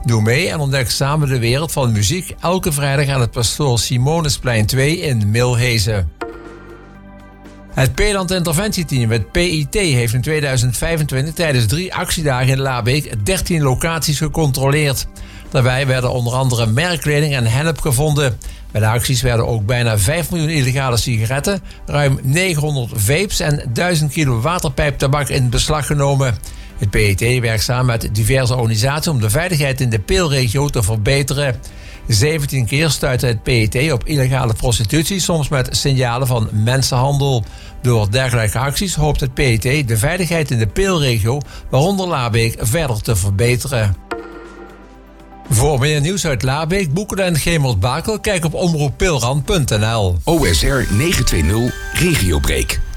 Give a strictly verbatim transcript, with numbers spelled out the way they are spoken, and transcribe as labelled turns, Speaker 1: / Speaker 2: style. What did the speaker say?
Speaker 1: Doe mee en ontdek samen de wereld van muziek elke vrijdag aan het Pastoor Simonesplein twee in Milhezen. Het Peeland Interventieteam, het P I T, heeft in tweeduizend vijfentwintig tijdens drie actiedagen in Laabeek dertien locaties gecontroleerd. Daarbij werden onder andere merkkleding en hennep gevonden. Bij de acties werden ook bijna vijf miljoen illegale sigaretten, ruim negenhonderd vapes en duizend kilo waterpijptabak in beslag genomen. Het P I T werkt samen met diverse organisaties om de veiligheid in de Peelregio te verbeteren. zeventien keer stuitte het P I T op illegale prostitutie, soms met signalen van mensenhandel. Door dergelijke acties hoopt het P I T de veiligheid in de Peelregio, waaronder Laabeek, verder te verbeteren. Voor meer nieuws uit Laabeek, Boekeren en Gemert-Bakel, kijk op omroep pilrand punt n l.
Speaker 2: O S R negenhonderdtwintig Regiobreak.